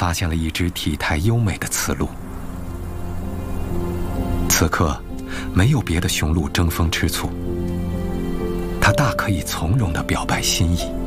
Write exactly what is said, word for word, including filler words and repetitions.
发现了一只体态优美的雌鹿。此刻，没有别的雄鹿争风吃醋，它大可以从容地表白心意。